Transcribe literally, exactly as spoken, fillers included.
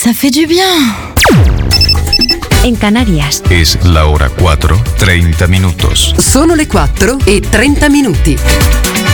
Ça fait du bien. En Canarias. Es la hora cuatro, treinta minutos. Sono le quattro e trenta minuti.